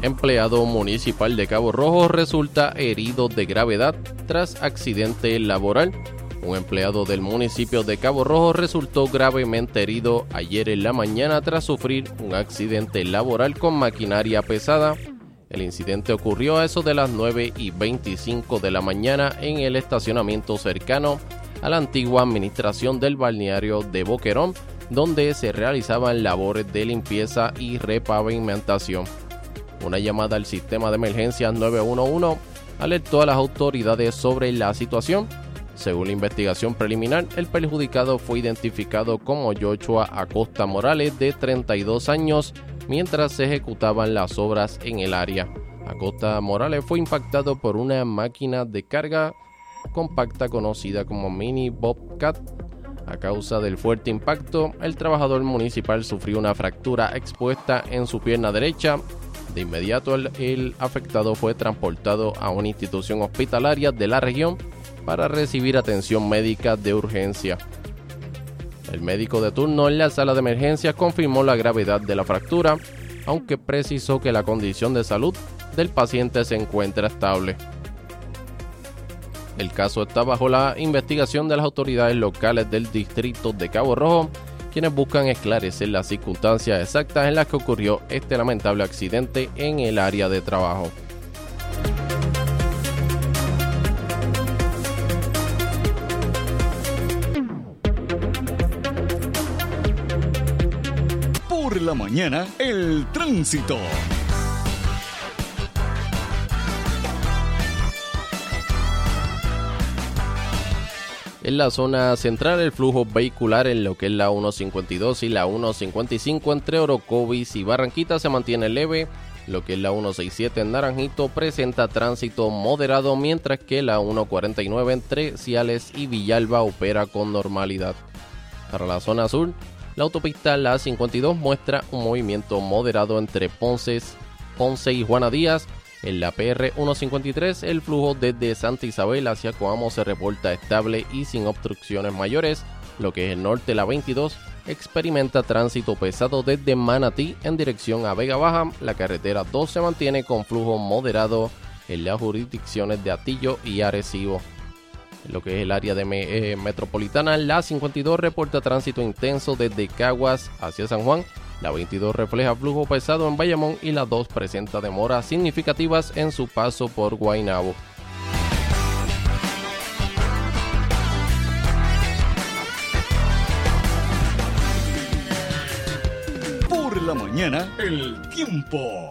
Empleado municipal de Cabo Rojo resulta herido de gravedad tras accidente laboral. Un empleado del municipio de Cabo Rojo resultó gravemente herido ayer en la mañana tras sufrir un accidente laboral con maquinaria pesada. El incidente ocurrió a eso de las 9:25 de la mañana en el estacionamiento cercano a la antigua administración del balneario de Boquerón, donde se realizaban labores de limpieza y repavimentación. Una llamada al sistema de emergencias 911 alertó a las autoridades sobre la situación. Según la investigación preliminar, el perjudicado fue identificado como Joshua Acosta Morales, de 32 años, mientras se ejecutaban las obras en el área. Acosta Morales fue impactado por una máquina de carga compacta conocida como Mini Bobcat. A causa del fuerte impacto, el trabajador municipal sufrió una fractura expuesta en su pierna derecha. De inmediato, el afectado fue transportado a una institución hospitalaria de la región para recibir atención médica de urgencia. El médico de turno en la sala de emergencias confirmó la gravedad de la fractura, aunque precisó que la condición de salud del paciente se encuentra estable. El caso está bajo la investigación de las autoridades locales del distrito de Cabo Rojo, quienes buscan esclarecer las circunstancias exactas en las que ocurrió este lamentable accidente en el área de trabajo. Por la mañana, el tránsito. En la zona central, el flujo vehicular en lo que es la 152 y la 155 entre Orocovis y Barranquita se mantiene leve. Lo que es la 167 en Naranjito presenta tránsito moderado, mientras que la 149 entre Ciales y Villalba opera con normalidad. Para la zona sur, la autopista La 52 muestra un movimiento moderado entre Ponce y Juana Díaz. En la PR 153, el flujo desde Santa Isabel hacia Coamo se reporta estable y sin obstrucciones mayores. Lo que es el norte, la 22, experimenta tránsito pesado desde Manatí en dirección a Vega Baja. La carretera 2 se mantiene con flujo moderado en las jurisdicciones de Atillo y Arecibo. En lo que es el área de metropolitana, la 52 reporta tránsito intenso desde Caguas hacia San Juan. La 22 refleja flujo pesado en Bayamón y la 2 presenta demoras significativas en su paso por Guaynabo. Por la mañana, el tiempo.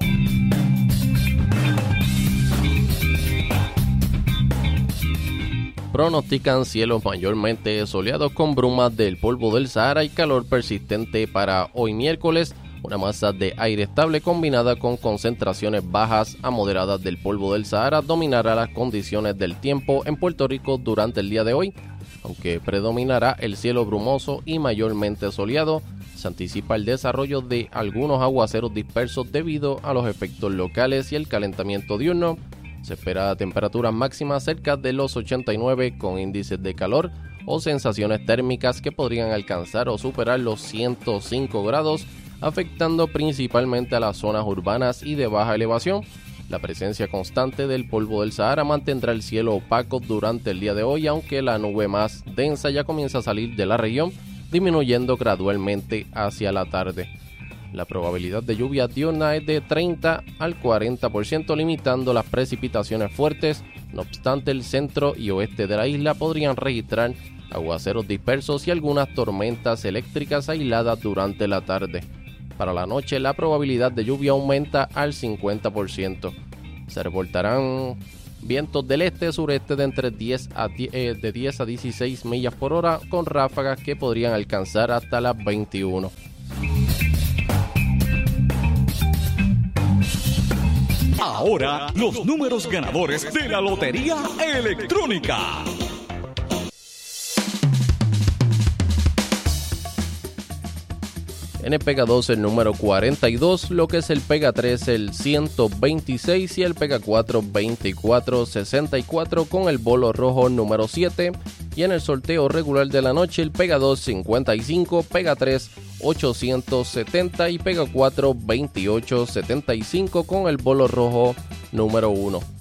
Pronostican cielos mayormente soleados con brumas del polvo del Sahara y calor persistente para hoy miércoles. Una masa de aire estable combinada con concentraciones bajas a moderadas del polvo del Sahara dominará las condiciones del tiempo en Puerto Rico durante el día de hoy. Aunque predominará el cielo brumoso y mayormente soleado, se anticipa el desarrollo de algunos aguaceros dispersos debido a los efectos locales y el calentamiento diurno. Se espera temperaturas máximas cerca de los 89 con índices de calor o sensaciones térmicas que podrían alcanzar o superar los 105 grados, afectando principalmente a las zonas urbanas y de baja elevación. La presencia constante del polvo del Sahara mantendrá el cielo opaco durante el día de hoy, aunque la nube más densa ya comienza a salir de la región, disminuyendo gradualmente hacia la tarde. La probabilidad de lluvia diurna es de 30 al 40%, limitando las precipitaciones fuertes. No obstante, el centro y oeste de la isla podrían registrar aguaceros dispersos y algunas tormentas eléctricas aisladas durante la tarde. Para la noche, la probabilidad de lluvia aumenta al 50%. Se reportarán vientos del este-sureste de entre 10 a 16 millas por hora, con ráfagas que podrían alcanzar hasta las 21. Ahora, los números ganadores de la Lotería Electrónica. En el Pega 2 el número 42, lo que es el Pega 3 el 126 y el Pega 4 2464 con el bolo rojo número 7. Y en el sorteo regular de la noche el Pega 2 55, Pega 3 870 y pega 4 2875 con el bolo rojo número 1.